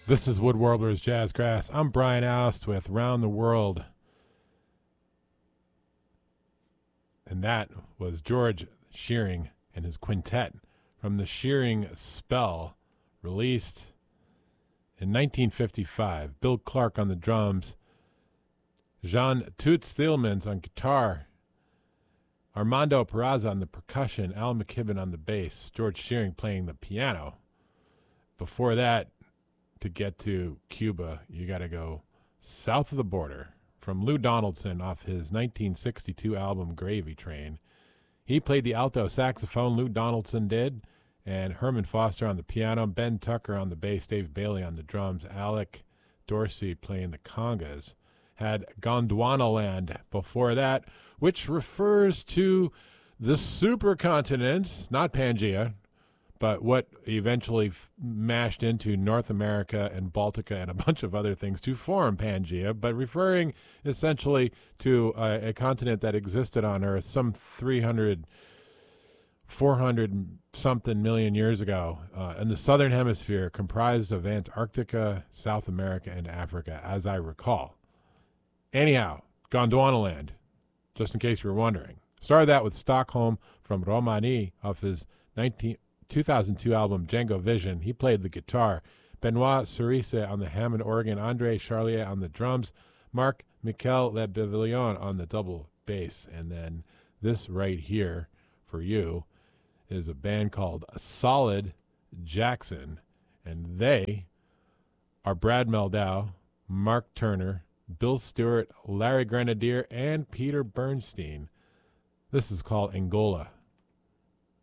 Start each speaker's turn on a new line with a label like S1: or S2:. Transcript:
S1: This is Wood Warblers Jazzgrass. I'm Brian Oust with Round the World. And that was George Shearing and his quintet from the Shearing Spell, released in 1955. Bill Clark on the drums, Jean Toots Thielmans on guitar, Armando Peraza on the percussion, Al McKibben on the bass, George Shearing playing the piano. Before that, to get to Cuba, you got to go south of the border. From Lou Donaldson off his 1962 album Gravy Train. He played the alto saxophone, Lou Donaldson did, and Herman Foster on the piano, Ben Tucker on the bass, Dave Bailey on the drums, Alec Dorsey playing the congas. Had Gondwanaland before that, which refers to the supercontinent, not Pangea, but what eventually mashed into North America and Baltica and a bunch of other things to form Pangea, but referring essentially to a continent that existed on Earth some 300, 400 something million years ago in the southern hemisphere, comprised of Antarctica, South America, and Africa, as I recall. Anyhow, Gondwanaland, just in case you were wondering. Started that with Stockholm from Romani off his 2002 album Django Vision. He played the guitar. Benoit Cerise on the Hammond organ, Andre Charlier on the drums, Marc Michel Lebevillon on the double bass. And then this right here for you is a band called Solid Jackson. And they are Brad Meldau, Mark Turner, Bill Stewart, Larry Grenadier, and Peter Bernstein. This is called Angola.